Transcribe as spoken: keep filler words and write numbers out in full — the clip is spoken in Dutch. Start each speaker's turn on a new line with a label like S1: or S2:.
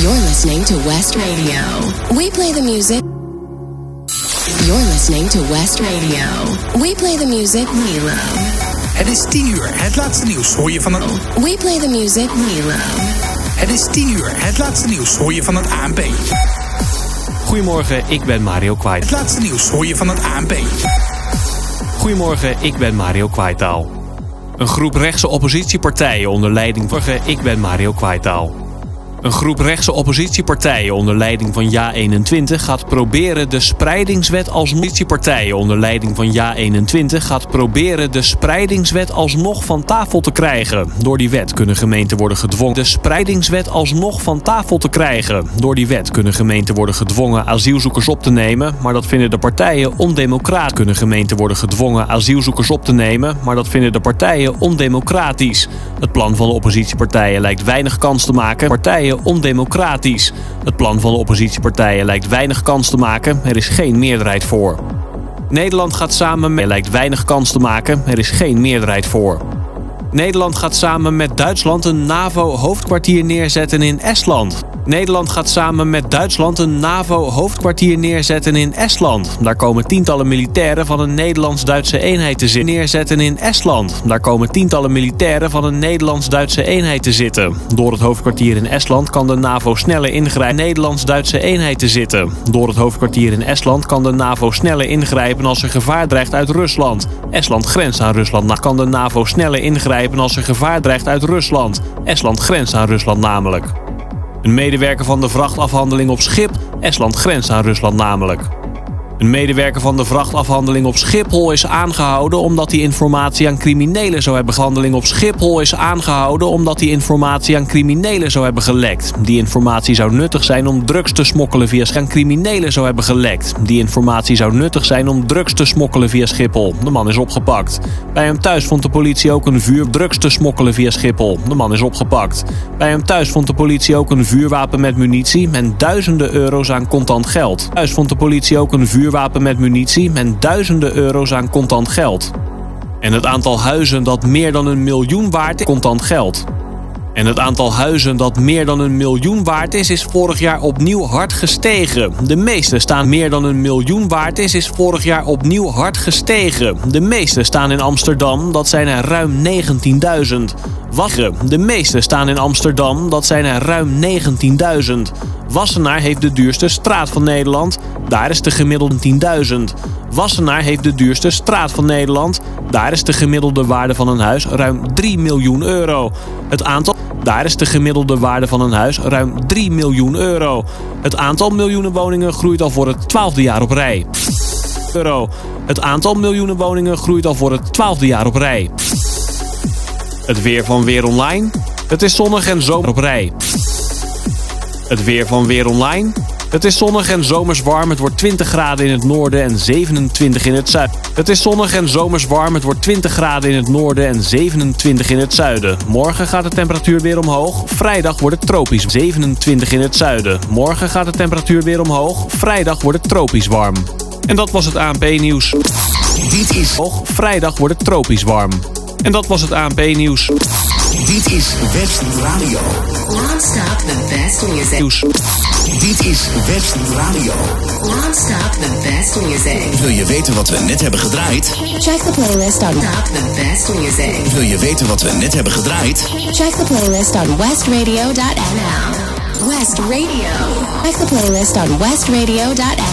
S1: You're listening to West Radio. We play the music. You're listening to West Radio. We play the music we love.
S2: Het is tien uur. Het laatste nieuws hoor je van het...
S1: We play the music we love.
S2: Het is tien uur. Het laatste nieuws hoor je van het A N P.
S3: Goedemorgen, ik ben Mario Kwijt.
S2: Het laatste nieuws hoor je van het A N P.
S3: Goedemorgen, ik ben Mario Kwijtaal. Een groep rechtse oppositiepartijen onder leiding van... Ik ben Mario Kwijtaal. Een groep rechtse oppositiepartijen onder leiding van Ja eenentwintig gaat proberen de spreidingswet alsnog... Oppositiepartijen onder leiding van Ja eenentwintig gaat proberen de spreidingswet alsnog van tafel te krijgen. Door die wet kunnen gemeenten worden gedwongen de spreidingswet alsnog van tafel te krijgen. Door die wet kunnen gemeenten worden gedwongen asielzoekers op te nemen, maar dat vinden de partijen ondemocratisch. Kunnen gemeenten worden gedwongen asielzoekers op te nemen, maar dat vinden de partijen ondemocratisch. Het plan van de oppositiepartijen lijkt weinig kans te maken. Partijen ondemocratisch. Het plan van de oppositiepartijen lijkt weinig kans te maken. Er is geen meerderheid voor. Nederland gaat samen met... Er lijkt weinig kans te maken. Er is geen meerderheid voor. Nederland gaat samen met Duitsland een NAVO-hoofdkwartier neerzetten in Estland. Nederland gaat samen met Duitsland een NAVO-hoofdkwartier neerzetten in Estland. Daar komen tientallen militairen van een Nederlands-Duitse eenheid te zitten. Neerzetten in Estland. Daar komen tientallen militairen van een Nederlands-Duitse eenheid te zitten. Door het hoofdkwartier in Estland kan de NAVO sneller ingrijpen. Nederlands-Duitse eenheid te zitten. Door het hoofdkwartier in Estland kan de NAVO sneller ingrijpen als er gevaar dreigt uit Rusland. Estland grenst aan Rusland. Kan de NAVO sneller ingrijpen als er gevaar dreigt uit Rusland. Estland grenst aan Rusland namelijk. Een medewerker van de vrachtafhandeling op schip. Estland grenst aan Rusland namelijk. Een medewerker van de vrachtafhandeling op Schiphol is aangehouden omdat hij informatie aan criminelen zou hebben gehandeling op Schiphol is aangehouden omdat hij informatie aan criminelen zou hebben gelekt. Die informatie zou nuttig zijn om drugs te smokkelen via Schiphol. Criminelen zou hebben gelekt. Die informatie zou nuttig zijn om drugs te smokkelen via Schiphol. De man is opgepakt. Bij hem thuis vond de politie ook een vuur drugs te smokkelen via Schiphol. De man is opgepakt. Bij hem thuis vond de politie ook een vuurwapen met munitie en duizenden euro's aan contant geld. Thuis vond de politie ook een vuurwapen met munitie en duizenden euro's aan contant geld. En het aantal huizen dat meer dan een miljoen waard is, contant geld. En het aantal huizen dat meer dan een miljoen waard is, is vorig jaar opnieuw hard gestegen. De meeste staan meer dan een miljoen waard is, is vorig jaar opnieuw hard gestegen. De meeste staan in Amsterdam, dat zijn er ruim negentienduizend. Wagen. De meeste staan in Amsterdam, dat zijn er ruim negentienduizend. Wassenaar heeft de duurste straat van Nederland, daar is de gemiddelde tienduizend. Wassenaar heeft de duurste straat van Nederland, daar is de gemiddelde waarde van een huis ruim drie miljoen euro. Het aantal, daar is de gemiddelde waarde van een huis ruim drie miljoen euro. Het aantal miljoenen woningen groeit al voor het twaalfde jaar op rij. Euro. Het aantal miljoenen woningen groeit al voor het twaalfde jaar op rij. Het weer van Weer Online. Het is zonnig en zomer op rij. Het weer van Weer Online. Het is zonnig en zomers warm. Het wordt twintig graden in het noorden en zevenentwintig in het zuiden. Het is zonnig en zomers warm. Het wordt twintig graden in het noorden en zevenentwintig in het zuiden. Morgen gaat de temperatuur weer omhoog. Vrijdag wordt het tropisch. zevenentwintig in het zuiden. Morgen gaat de temperatuur weer omhoog. Vrijdag wordt het tropisch warm. En dat was het A N P-nieuws.
S2: Dit is...
S3: Vrijdag wordt het tropisch warm. En dat was het A N P-nieuws.
S2: Dit is West Radio.
S1: Non-stop the best music.
S3: Nieuws.
S2: Dit is West Radio.
S1: Non-stop the best music.
S2: Wil je weten wat we net hebben gedraaid?
S1: Check the playlist on Stop the best music.
S2: Wil je weten wat we net hebben gedraaid?
S1: Check the playlist on westradio dot n l. West Radio. Check the playlist on westradio dot n l.